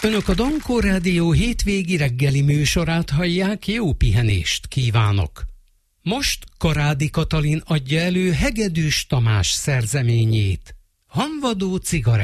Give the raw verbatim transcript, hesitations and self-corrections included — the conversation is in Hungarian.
Önök a Dankó Rádió hétvégi reggeli műsorát hallják, jó pihenést kívánok! Most Karádi Katalin adja elő Hegedűs Tamás szerzeményét, Hamvadó cigaretta.